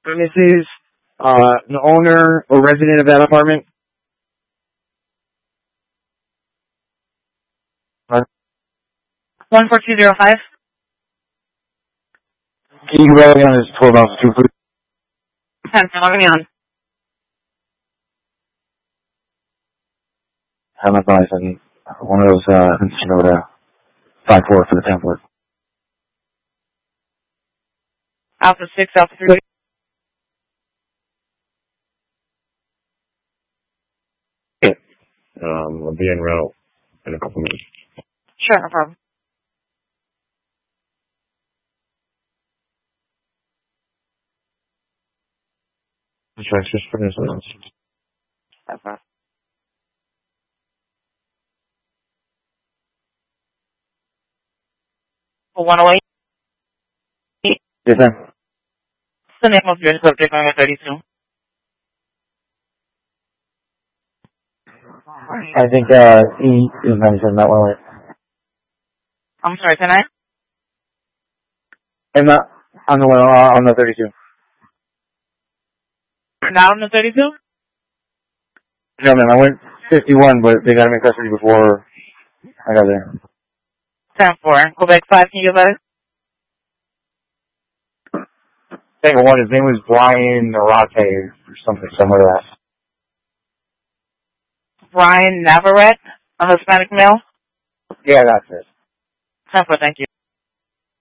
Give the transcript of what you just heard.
premises, the owner or resident of that apartment? 14205. Can you go on this 12 ounce 2 food? Logging me on. How am I buying something? One of those, over there. 5-4 for the template. Alpha 6, Alpha 3. I'll be en route in a couple minutes. Sure, no problem. The transfer's for this one. Okay. 108. Yes, ma'am. What's the name of your subject on the 32? I think, E is mentioned that one. I'm sorry, can I? And not on the one, on the 32. Not on the 32? No, ma'am, I went 51, but they got me in custody before I got there. 10-4. Quebec 5, can you give us? Second one, his name was Brian Narate or something, somewhere like that. Brian Navarrete, a Hispanic male? Yeah, that's it. 10-4, thank you.